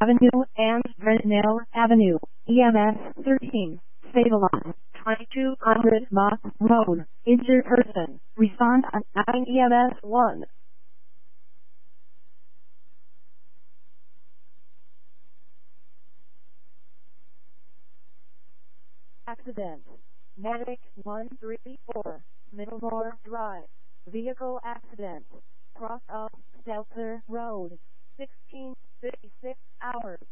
Avenue and Brentnell Avenue, EMS 13, Savalon, 2200 Moss Road, injured person, respond on 9 EMS 1. Accident. Medic 134, Middlemore Drive. Vehicle accident. Cross of Stelter Road. 16:56 hours.